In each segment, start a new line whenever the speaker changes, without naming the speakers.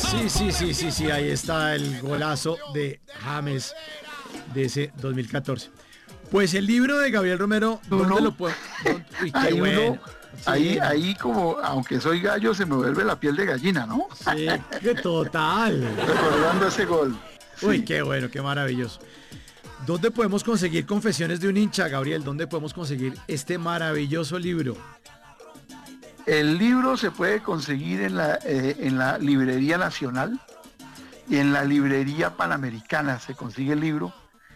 Sí, ahí está el golazo de James de ese 2014. Pues el libro de Gabriel Romero, ¿dónde lo puedo? Uy, qué bueno. Sí,
ahí como, aunque soy gallo, se me vuelve la piel de gallina, ¿no?
sí, que total.
Recordando ese gol.
Uy,
Sí.
qué bueno, qué maravilloso. ¿Dónde podemos conseguir Confesiones de un hincha, Gabriel? ¿Dónde podemos conseguir este maravilloso libro?
El libro se puede conseguir en la Librería Nacional y en la Librería Panamericana se consigue el libro.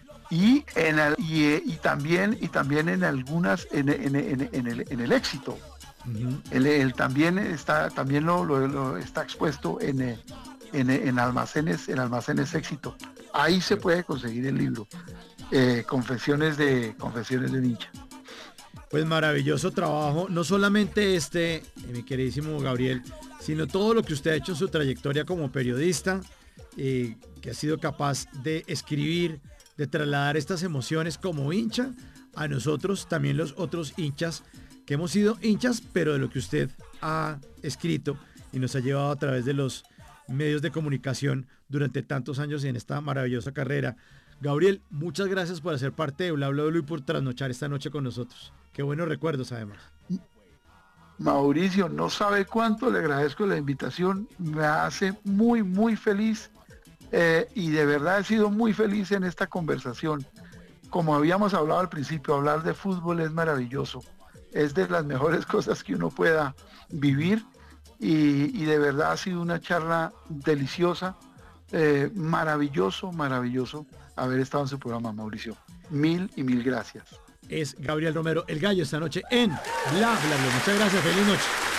Y también en algunas en el Éxito. Él también está expuesto en almacenes Éxito. Ahí se puede conseguir el libro. Confesiones de un hincha.
Pues maravilloso trabajo, no solamente mi queridísimo Gabriel, sino todo lo que usted ha hecho en su trayectoria como periodista, que ha sido capaz de escribir, de trasladar estas emociones como hincha a nosotros, también los otros hinchas, que hemos sido hinchas, pero de lo que usted ha escrito y nos ha llevado a través de los medios de comunicación durante tantos años en esta maravillosa carrera. Gabriel, muchas gracias por hacer parte de Bla Bla Blue y por trasnochar esta noche con nosotros. Qué buenos recuerdos, además.
Mauricio, no sabe cuánto le agradezco la invitación, me hace muy, muy feliz y de verdad he sido muy feliz en esta conversación. Como habíamos hablado al principio, hablar de fútbol es maravilloso, es de las mejores cosas que uno pueda vivir y de verdad ha sido una charla deliciosa, maravilloso haber estado en su programa, Mauricio. Mil y mil gracias.
Es Gabriel Romero, el gallo, esta noche en Bla Bla Bla. Muchas gracias, feliz noche.